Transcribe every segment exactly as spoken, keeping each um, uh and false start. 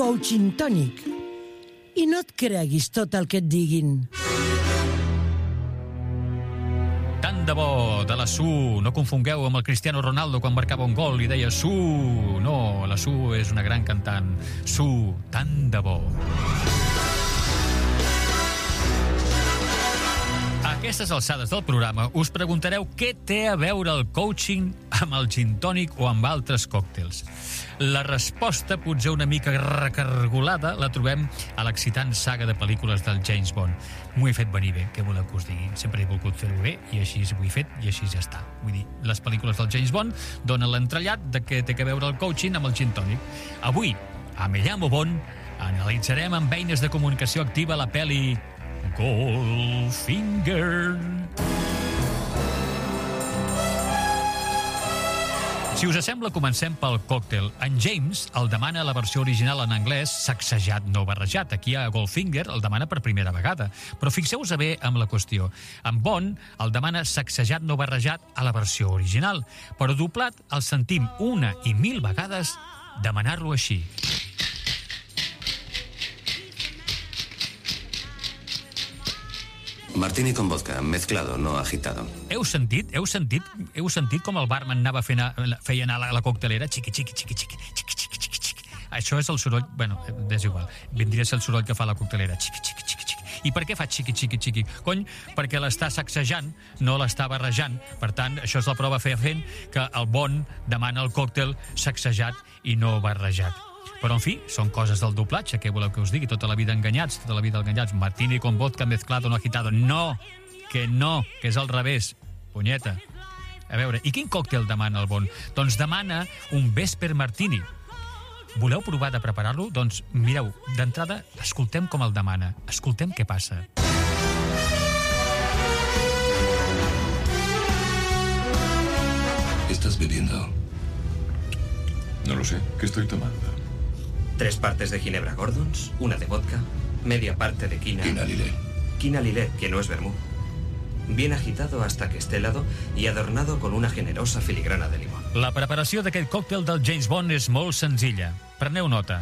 Coaching Tònic. I no et creguis tot el que et diguin. Tant de bo de la Su, no confongueu amb el Cristiano Ronaldo quan marcava un gol i deia Su, no, la Su és una gran cantant. Su, tant de bo. A aquestes alçades del programa us preguntareu què té a veure el coaching amb el gin tònic o amb altres còctels. La resposta, potser una mica recargolada, la trobem a l'excitant saga de pel·lícules del James Bond. M'ho he fet venir bé, què voleu que us digui? Sempre he volgut fer-ho bé i així ho he fet i així ja està. Vull dir, les pel·lícules del James Bond donen l'entrellat de què té a veure el coaching amb el gin tònic. Avui, a Me llamo Bond, analitzarem amb eines de comunicació activa la pel·li Goldfinger. Si us sembla, comencem pel còctel. En James el demana la versió original en anglès, sacsejat, no barrejat. Aquí a Goldfinger el demana per primera vegada. Però fixeu-vos bé amb la qüestió. En Bond el demana sacsejat, no barrejat a la versió original. Però doblat el sentim una i mil vegades demanar-lo així. Martini con vodka, mezclado, no agitado. Heu sentit? Heu sentit? Heu sentit com el barman anava fent a, feia anar a la, la coctelera? Xiqui, xiqui, xiqui, xiqui, xiqui, xiqui, xiqui, xiqui. Això és el soroll... Bueno, és igual. Vindria a ser el soroll que fa la coctelera. Xiqui, xiqui, xiqui, xiqui. I per què fa xiqui, xiqui, xiqui? Cony, perquè l'està sacsejant, no l'està barrejant. Per tant, això és la prova fefaent que el Bond demana el còctel sacsejat i no barrejat. Però, en fi, són coses del doblatge. Què voleu que us digui? Tota la vida enganyats, tota la vida enganyats. Martini con vodka mezclado, no agitado. No, que no, que és al revés. Punyeta. A veure, i quin còctel demana el Bond? Doncs demana un Vesper Martini. Voleu provar de preparar-lo? Doncs, mireu, d'entrada, escoltem com el demana. Escoltem què passa. ¿Qué estás bebiendo? No lo sé. ¿Qué estoy tomando? Tres partes de ginebra Gordons, una de vodka, media parte de quina... Quina Lillet. Quina Lillet, que no es vermú. Bien agitado hasta que esté helado y adornado con una generosa filigrana de limón. La preparació d'aquest còctel del James Bond és molt senzilla. Preneu nota.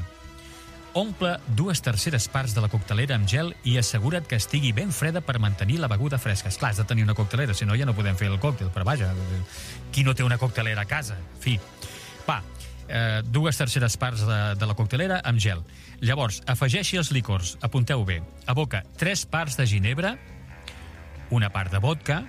Omple dues terceres parts de la coctelera amb gel i assegura't que estigui ben freda per mantenir la beguda fresca. Esclar, has de tenir una coctelera, si no ja no podem fer el còctel, però vaja, qui no té una coctelera a casa? En fi, va, eh, dues terceres parts de, de la coctelera amb gel. Llavors, afegeixi els licors, apunteu bé. Aboca tres parts de ginebra, una part de vodka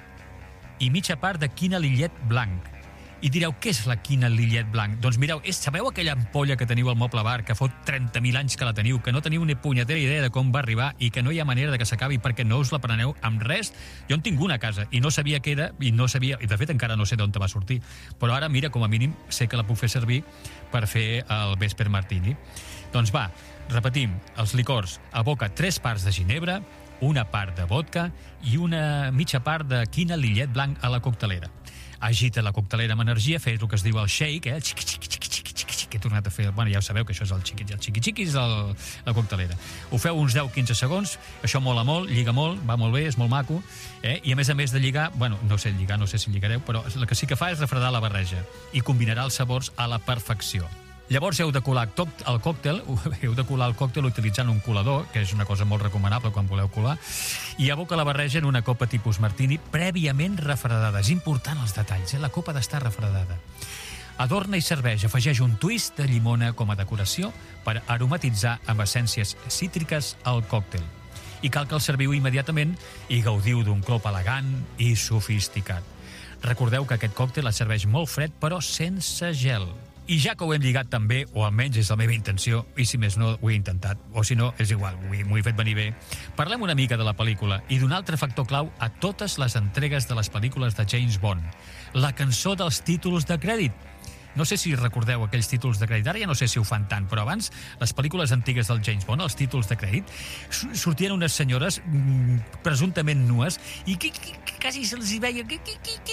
i mitja part de quina Lillet blanc. I direu, què és la quina Lillet blanc? Doncs mireu, és, sabeu aquella ampolla que teniu al Moble Bar, que fot trenta mil anys que la teniu, que no teniu ni punyetera idea de com va arribar i que no hi ha manera de que s'acabi perquè no us la preneu amb res? Jo en tinc una a casa i no sabia què era i no sabia, i de fet encara no sé d'on te va sortir, però ara mira, com a mínim sé que la puc fer servir per fer el Vesper Martini. Doncs va, repetim, els licors, aboca tres parts de ginebra, una part de vodka i una mitja part de quina Lillet blanc a la coctelera. Agita la coctelera amb energia, fes el que es diu el shake, eh? Xiqui, xiqui, xiqui, xiqui, xiqui, xiqui. He tornat a fer... Bueno, ja ho sabeu que això és el xiqui, el xiqui, xiqui és el, la coctelera. Ho feu uns deu a quinze segons, això mola molt, lliga molt, va molt bé, és molt maco, eh? I a més a més de lligar, bueno, no sé lligar, no sé si lligareu, però el que sí que fa és refredar la barreja i combinarà els sabors a la perfecció. Llavors heu de colar el còctel, heu de colar el còctel utilitzant un colador, que és una cosa molt recomanable quan voleu colar, i aboca la barreja en una copa tipus Martini prèviament refredada. És important els detalls, eh? La copa ha d'estar refredada. Adorna i serveix, afegeix un twist de llimona com a decoració per aromatitzar amb essències cítriques el còctel. I cal que el serviu immediatament i gaudiu d'un clop elegant i sofisticat. Recordeu que aquest còctel es serveix molt fred però sense gel. I ja que ho hem lligat també, o almenys és la meva intenció, i si més no ho he intentat, o si no, és igual, m'ho he fet venir bé, parlem una mica de la pel·lícula i d'un altre factor clau a totes les entregues de les pel·lícules de James Bond, la cançó dels títols de crèdit. No sé si recordeu aquells títols de crèdit, ara ja no sé si ho fan tant, però abans, les pel·lícules antigues del James Bond, els títols de crèdit, sortien unes senyores mm, presumptament nues i que, que, que quasi se'ls hi veia que, que, que,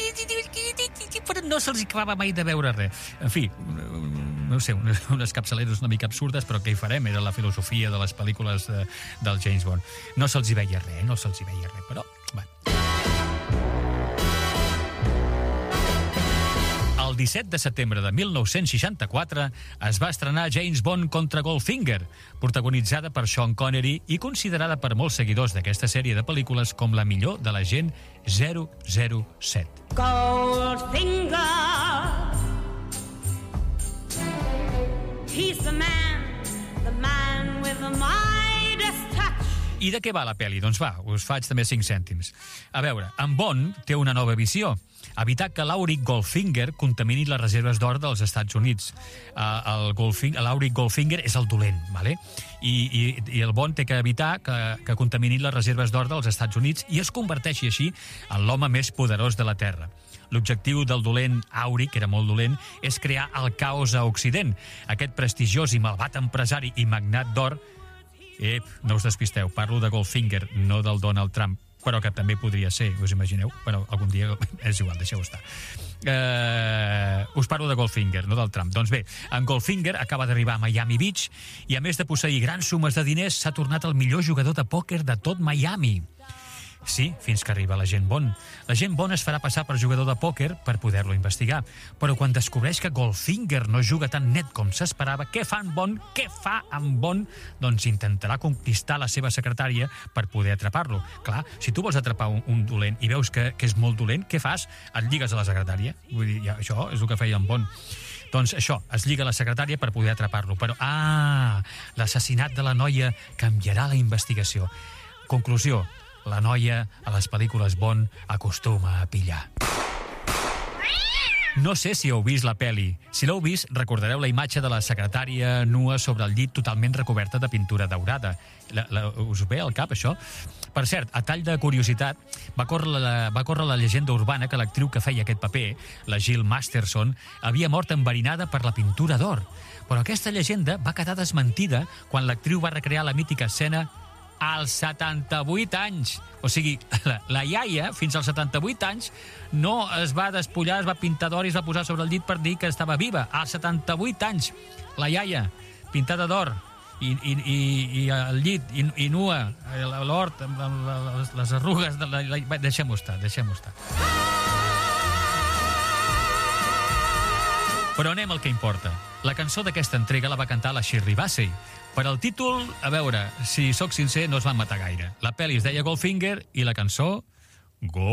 que, però no se'ls acabava mai de veure res. En fi, no sé, unes, unes capçaleres una mica absurdes, però què hi farem? Era la filosofia de les pel·lícules de, del James Bond. No se'ls hi veia res, no se'ls hi veia res, però... Bueno. El disset de setembre de mil nou-cents seixanta-quatre es va estrenar James Bond contra Goldfinger, protagonitzada per Sean Connery i considerada per molts seguidors d'aquesta sèrie de pel·lícules com la millor de l'agent zero zero set. Goldfinger, he's the man, the man with the Midas touch. I de què va la pel·li? Doncs va, us faig també cinc cèntims. A veure, en Bond té una nova visió, evitar que l'Auric Goldfinger contamini les reserves d'or dels Estats Units. Uh, el Goldfinger, l'Auric Goldfinger és el dolent, ¿vale? I, i, i el Bond té que evitar que, que contamini les reserves d'or dels Estats Units i es converteixi així en l'home més poderós de la Terra. L'objectiu del dolent Auric, que era molt dolent, és crear el caos a Occident. Aquest prestigiós i malvat empresari i magnat d'or. Ep, no us despisteu, parlo de Goldfinger, no del Donald Trump, però que també podria ser, us imagineu? Però algun dia és igual, deixeu estar. Uh, us parlo de Goldfinger, no del Trump. Doncs bé, en Goldfinger acaba d'arribar a Miami Beach i a més de posseir grans sumes de diners s'ha tornat el millor jugador de pòquer de tot Miami. Sí, fins que arriba l'agent Bond. L'agent Bond es farà passar per jugador de pòquer per poder-lo investigar. Però quan descobreix que Goldfinger no juga tan net com s'esperava, què fa en Bond? Què fa en Bond? Doncs intentarà conquistar la seva secretària per poder atrapar-lo. Clar, si tu vols atrapar un, un dolent i veus que, que és molt dolent, què fas? Et lligues a la secretària. Vull dir, ja, això és el que feia en Bond. Doncs això, es lliga a la secretària per poder atrapar-lo. Però, ah, l'assassinat de la noia canviarà la investigació. Conclusió, la noia a les pel·lícules Bond acostuma a pillar. No sé si heu vist la peli. Si l'heu vist, recordareu la imatge de la secretària nua sobre el llit totalment recoberta de pintura daurada. La, la, us ve al cap, això? Per cert, a tall de curiositat, va córrer la, va córrer la llegenda urbana que l'actriu que feia aquest paper, la Jill Masterson, havia mort enverinada per la pintura d'or. Però aquesta llegenda va quedar desmentida quan l'actriu va recrear la mítica escena als setanta-vuit anys. O sigui, la, la iaia, fins als setanta-vuit anys, no es va despullar, es va pintar d'or i es va posar sobre el llit per dir que estava viva. Als setanta-vuit anys, la iaia, pintada d'or, i, i, i, i al llit, i, i nua, l'hort, les, les arrugues... De la, la, deixem-ho estar, deixem-ho estar. Però anem al que importa. La cançó d'aquesta entrega la va cantar la Shirley Bassey. Per al títol, a veure, si sóc sincer, no es van matar gaire. La pel·li es deia Goldfinger i la cançó... Go